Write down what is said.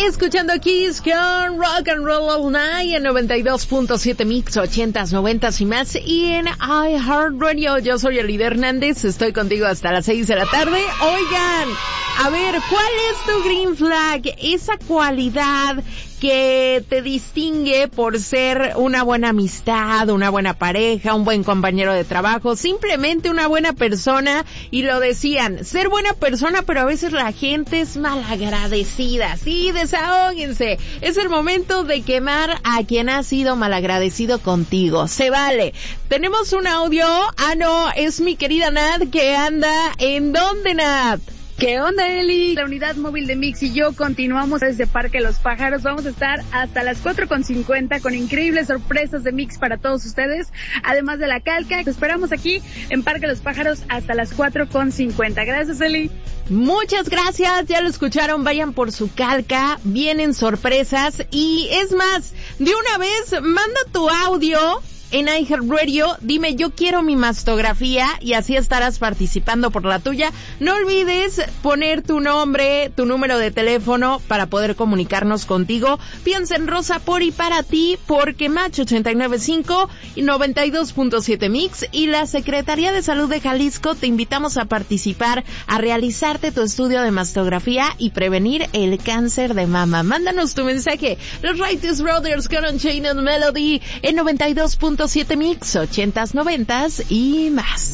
escuchando Kiss con Rock and Roll All Night en 92.7 Mix, 80s, 90s y más. Y en iHeartRadio, yo soy Elida Hernández, estoy contigo hasta las 6 de la tarde. Oigan, a ver, ¿cuál es tu green flag? Esa cualidad que te distingue por ser una buena amistad, una buena pareja, un buen compañero de trabajo, simplemente una buena persona. Y lo decían, ser buena persona, pero a veces la gente es malagradecida. Sí, desahóguense. Es el momento de quemar a quien ha sido malagradecido contigo. Se vale. Tenemos un audio. Ah, no, es mi querida Nat que anda. ¿En dónde, Nat? ¿Qué onda, Eli? La unidad móvil de Mix y yo continuamos desde Parque Los Pájaros. Vamos a estar hasta las 4:50 con increíbles sorpresas de Mix para todos ustedes, además de la calca. Te esperamos aquí en Parque Los Pájaros hasta las 4:50. Gracias, Eli. Muchas gracias, ya lo escucharon, vayan por su calca, vienen sorpresas. Y es más, de una vez, manda tu audio en iHeartRadio, dime yo quiero mi mastografía y así estarás participando por la tuya. No olvides poner tu nombre, tu número de teléfono para poder comunicarnos contigo. Piensa en Rosa por y para ti, porque Match 89.5 y 92.7 Mix y la Secretaría de Salud de Jalisco te invitamos a participar, a realizarte tu estudio de mastografía y prevenir el cáncer de mama. Mándanos tu mensaje. Los Righteous Brothers con Unchained Melody en 92.7 Mix, 80s, 90s y más.